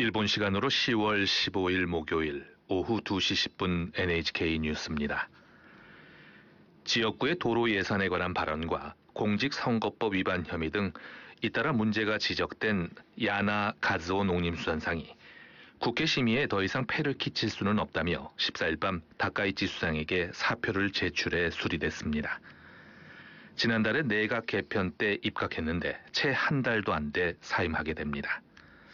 일본 시간으로 10월 15일 목요일 오후 2시 10분 NHK 뉴스입니다. 지역구의 도로 예산에 관한 발언과 공직선거법 위반 혐의 등 잇따라 문제가 지적된 야나 가즈오 농림수산상이 국회 심의에 더 이상 폐를 끼칠 수는 없다며 14일 밤 다카이치 수상에게 사표를 제출해 수리됐습니다. 지난달에 내각 개편 때 입각했는데 채 한 달도 안 돼 사임하게 됩니다.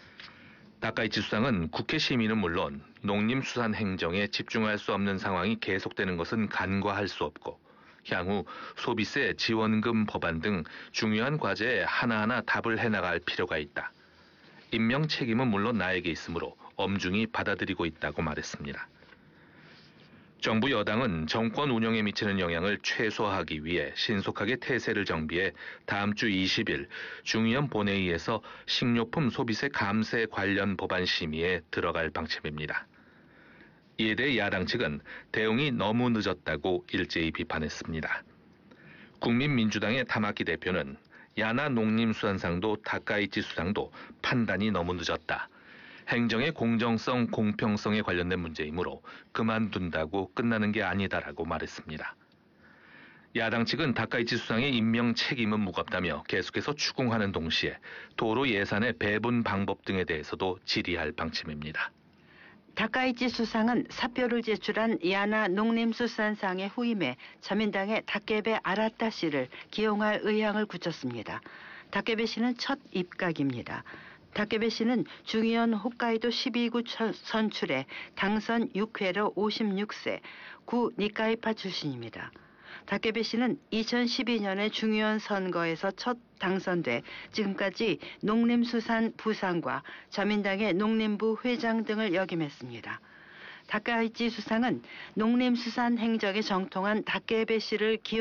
다카이치 수상은 국회 심의는 물론 농림수산 행정에 집중할 수 없는 상황이 계속되는 것은 간과할 수 없고 향후 소비세, 지원금 법안 등 중요한 과제에 하나하나 답을 해나갈 필요가 있다. 임명 책임은 물론 나에게 있으므로 엄중히 받아들이고 있다고 말했습니다. 정부 여당은 정권 운영에 미치는 영향을 최소화하기 위해 신속하게 태세를 정비해 다음 주 20일 중의원 본회의에서 식료품 소비세 감세 관련 법안 심의에 들어갈 방침입니다. 이에 대해 야당 측은 대응이 너무 늦었다고 일제히 비판했습니다. 국민민주당의 타마키 대표는 야나 농림수산상도 다카이치 수상도 판단이 너무 늦었다. 행정의 공정성, 공평성에 관련된 문제이므로 그만둔다고 끝나는 게 아니다라고 말했습니다. 야당 측은 다카이치 수상의 임명 책임은 무겁다며 계속해서 추궁하는 동시에 도로 예산의 배분 방법 등에 대해서도 질의할 방침입니다. 다카이치 수상은 사표를 제출한 야나 농림수산상의 후임에 자민당의 다케베 아라타 씨를 기용할 의향을 굳혔습니다. 다케베 씨는 첫 입각입니다. 다케베 씨는 중의원 홋카이도 12구 선출에 당선 6회로 56세, 구 니카이파 출신입니다. 다케베 씨는 2012년에 중의원 선거에서 첫 당선돼 지금까지 농림수산 부상과 자민당의 농림부 회장 등을 역임했습니다. 다카이치 수상은 농림수산 행정에 정통한 다케베 씨를 기용